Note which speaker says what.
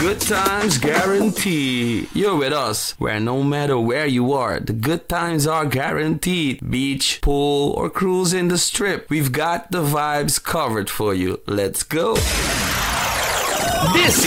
Speaker 1: Good times guaranteed. You're with us, where no matter where you are, the good times are guaranteed. Beach, pool, or cruise in the strip, we've got the vibes covered for you. Let's go. This